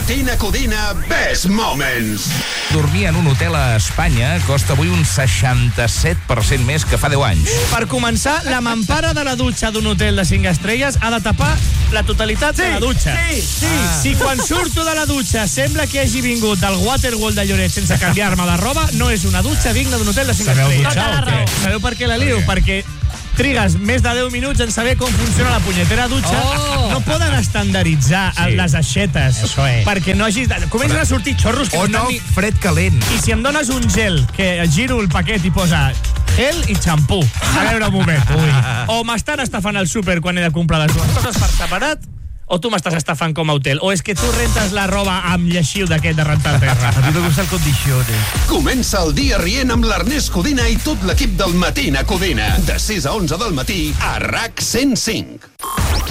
Matina Codina Best Moments. Dormir en un hotel a Espanya costa avui un 67% més que fa 10 anys. Per començar, la mampara de la dutxa d'un hotel de 5 estrelles ha de tapar la totalitat de la dutxa. Si quan surto de la dutxa sembla que hagi vingut del Waterworld de Lloret sense canviar-me la roba, no és una dutxa digna d'un hotel de 5 estrelles. Sabeu per què la lio? Perquè trigues més de 10 minuts en saber com funciona la punyetera dutxa. No poden estandarditzar les aixetes perquè no hagis... Comencen a sortir xorros que fred calent. I si em dones un gel que giro el paquet i posa gel i xampú, a veure un moment. O m'estan estafant al súper quan he de comprar les dues coses per separat, o tu m'estàs estafant com a hotel, o és que tu rentes la roba amb lleixiu d'aquest de rentar terra. A mi me gusta el condicione. Comença el dia rient amb l'Ernest Codina i tot l'equip del Matina Codina. De 6 a 11 del matí a RAC 105.